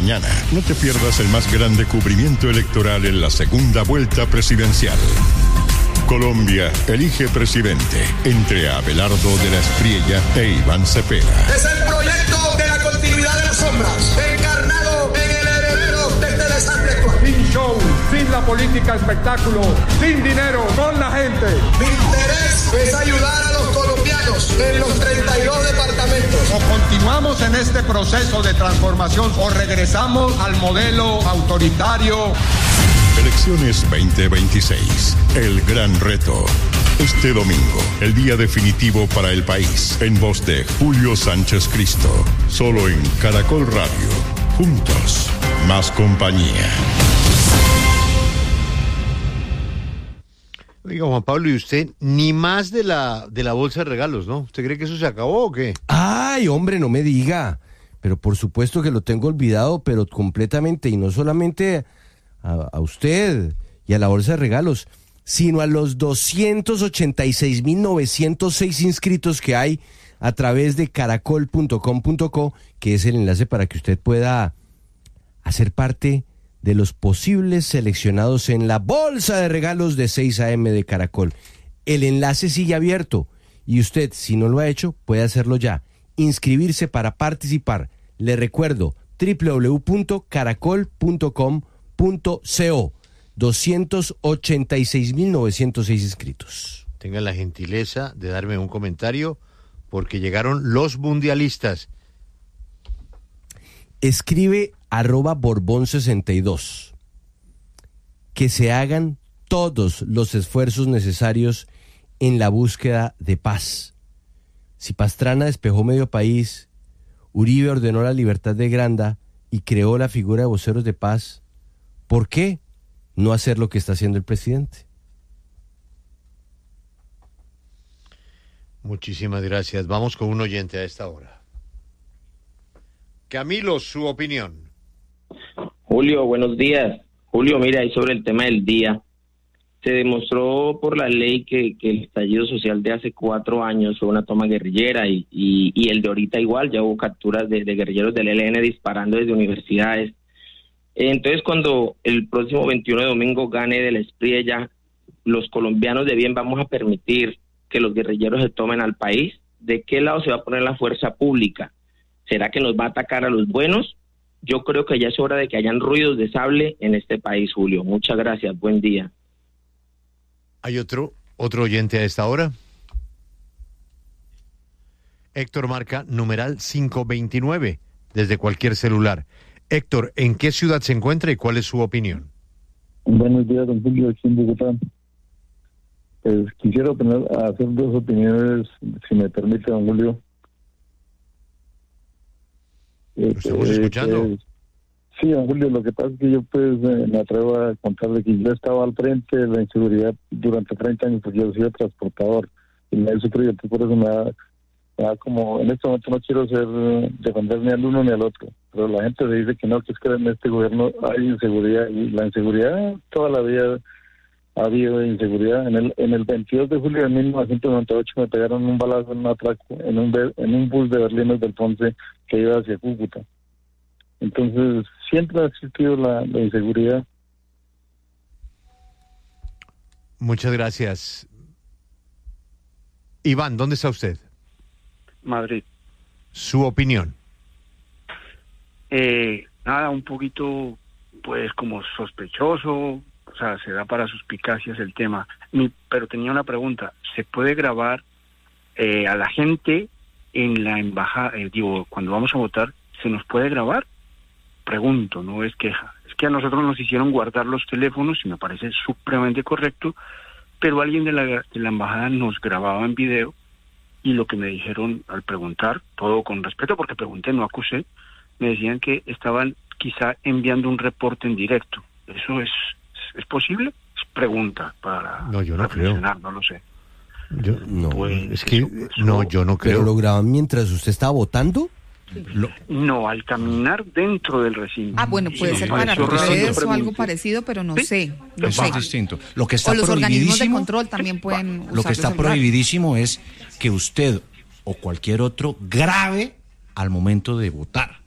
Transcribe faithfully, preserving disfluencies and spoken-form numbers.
mañana. No te pierdas el más grande cubrimiento electoral en la segunda vuelta presidencial. Colombia elige presidente entre Abelardo de la Espriella e Iván Cepeda. Es el proyecto de la continuidad de las sombras, encarnado en el heredero de este desastre actual. Sin show, sin la política espectáculo, sin dinero, con la gente. Mi interés es ayudar a los colombianos en los treinta y dos departamentos. O continuamos en este proceso de transformación o regresamos al modelo autoritario. Elecciones veinte veintiséis, el gran reto. Este domingo, el día definitivo para el país, en voz de Julio Sánchez Cristo, solo en Caracol Radio. Juntos, más compañía. Oiga, Juan Pablo, ¿y usted ni más de la, de la bolsa de regalos, no? ¿Usted cree que eso se acabó o qué? Ay, hombre, no me diga. Pero por supuesto que lo tengo olvidado, pero completamente, y no solamente a, a usted y a la bolsa de regalos, sino a los doscientos ochenta y seis mil novecientos seis inscritos que hay a través de caracol punto com punto co, que es el enlace para que usted pueda hacer parte de los posibles seleccionados en la bolsa de regalos de seis a eme de Caracol. El enlace sigue abierto y usted, si no lo ha hecho, puede hacerlo ya. Inscribirse para participar. Le recuerdo, doble u doble u doble u punto caracol punto com punto co. doscientos ochenta y seis mil novecientos seis inscritos. Tenga la gentileza de darme un comentario, porque llegaron los mundialistas. Escribe arroba Borbón sesenta y dos. Que se hagan todos los esfuerzos necesarios en la búsqueda de paz. Si Pastrana despejó medio país, Uribe ordenó la libertad de Granda y creó la figura de voceros de paz, ¿por qué no hacer lo que está haciendo el presidente? Muchísimas gracias. Vamos con un oyente a esta hora. Camilo, su opinión. Julio, buenos días. Julio, mira, ahí sobre el tema del día. Se demostró por la ley que, que el estallido social de hace cuatro años fue una toma guerrillera y, y, y el de ahorita igual, ya hubo capturas de, de guerrilleros del E L N disparando desde universidades. Entonces, cuando el próximo veintiuno de domingo gane de la Espriella, los colombianos de bien vamos a permitir que los guerrilleros se tomen al país. ¿De qué lado se va a poner la fuerza pública? ¿Será que nos va a atacar a los buenos? Yo creo que ya es hora de que hayan ruidos de sable en este país, Julio. Muchas gracias, buen día. ¿Hay otro, otro oyente a esta hora? Héctor marca numeral quinientos veintinueve, desde cualquier celular. Héctor, ¿en qué ciudad se encuentra y cuál es su opinión? Buenos días, don Julio, aquí en Bogotá. Pues quisiera opinar, hacer dos opiniones, si me permite, don Julio. ¿Lo estamos escuchando? Eh, sí, don Julio, lo que pasa es que yo pues eh, me atrevo a contarle que yo estaba al frente de la inseguridad durante treinta años, porque yo soy transportador y me he sufrido, por eso me da, me da como, en este momento no quiero ser defender ni al uno ni al otro, pero la gente se dice que no, que es que en este gobierno hay inseguridad, y la inseguridad toda la vida ha habido inseguridad. En el en el veintidós de julio de mil novecientos noventa y ocho me pegaron un balazo en un atraco en un en un bus de Berlín del Ponce que iba hacia Cúcuta. Entonces siempre ha existido la, la inseguridad. Muchas gracias. Iván, ¿dónde está usted? Madrid. Su opinión. Eh, nada, un poquito, pues, como sospechoso. O sea, se da para suspicacias el tema. Mi, pero tenía una pregunta. ¿Se puede grabar eh, a la gente en la embajada? Eh, digo, cuando vamos a votar, ¿se nos puede grabar? Pregunto, no es queja. Es que a nosotros nos hicieron guardar los teléfonos y me parece supremamente correcto, pero alguien de la, de la embajada nos grababa en video y lo que me dijeron al preguntar, todo con respeto, porque pregunté, no acusé, me decían que estaban quizá enviando un reporte en directo. ¿Eso es... ¿Es posible? Es pregunta para no, yo no creo. No lo sé. Yo, no, pues, es que eso, eso, no, yo no creo. ¿Pero lo graban mientras usted estaba votando? Sí. Lo... No, al caminar dentro del recinto. Ah, bueno, puede sí, ser para redes o algo parecido, pero no ¿Sí? sé. No es sé. distinto. Lo que está o los organismos de prohibidísimo, control también pueden usar lo que está prohibidísimo es que usted o cualquier otro grabe al momento de votar.